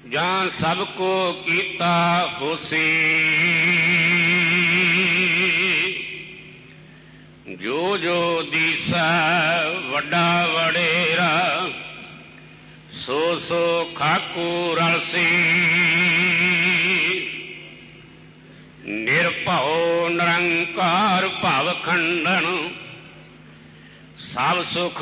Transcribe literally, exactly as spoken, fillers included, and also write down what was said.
ਜਾਂ ਸਭ ਕੋ ਕੀਤਾ ਹੋਸੀ। ਜੋ ਜੋ ਦੀਸੈ ਵੱਡਾ ਵਡੇਰਾ, ਸੋ ਸੋ ਖਾਕੂ ਰਲਸੀ। ਨਿਰਭਉ ਨਿਰੰਕਾਰ ਭਵ ਖੰਡਨ, ਸਭ ਸੁਖ